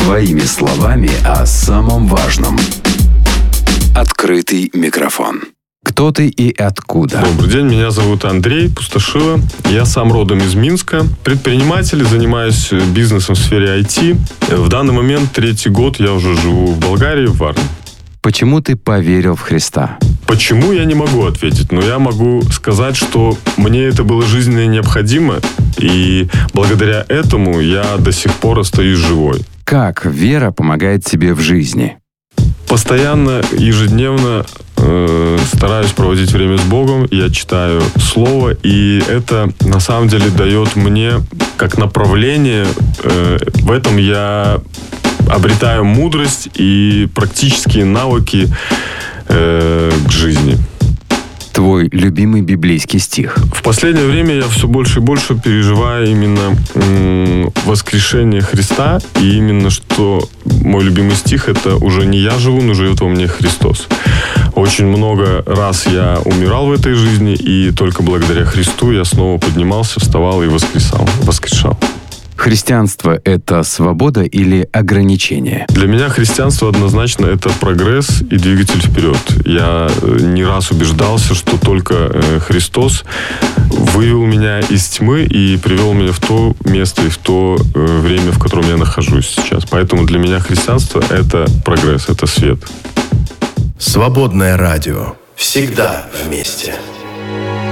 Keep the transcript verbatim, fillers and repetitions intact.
Своими словами о самом важном. Открытый микрофон. Кто ты и откуда? Добрый день, меня зовут Андрей Пустошило. Я сам родом из Минска. Предприниматель, занимаюсь бизнесом в сфере ай ти. В данный момент третий год я уже живу в Болгарии, в Варне. Почему ты поверил в Христа? Почему, я не могу ответить, но я могу сказать, что мне это было жизненно необходимо, и благодаря этому я до сих пор остаюсь живой. Как вера помогает тебе в жизни? Постоянно, ежедневно э, стараюсь проводить время с Богом, я читаю Слово, и это на самом деле дает мне как направление. Э, в этом я обретаю мудрость и практические навыки э, к жизни. Твой любимый библейский стих? В последнее время я все больше и больше переживаю именно м, воскрешение Христа. И именно что мой любимый стих — это «Уже не я живу, но живет во мне Христос». Очень много раз я умирал в этой жизни, и только благодаря Христу я снова поднимался, вставал и воскресал, воскрешал. Христианство — это свобода или ограничение? Для меня христианство однозначно это прогресс и двигатель вперед. Я не раз убеждался, что только Христос вывел меня из тьмы и привел меня в то место и в то время, в котором я нахожусь сейчас. Поэтому для меня христианство — это прогресс, это свет. Свободное радио. Всегда вместе.